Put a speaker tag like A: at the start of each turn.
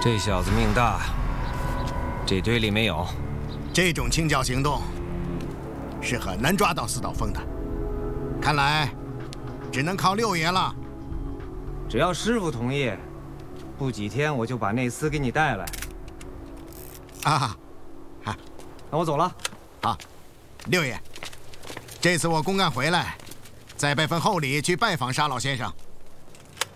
A: 这小子命大，这堆里没有。
B: 这种清剿行动是很难抓到四道风的，看来只能靠六爷了。
A: 只要师傅同意，不几天我就把那厮给你带来。
B: 啊，
A: 那我走了。
B: 好，六爷，这次我公干回来，再备份厚礼去拜访沙老先生。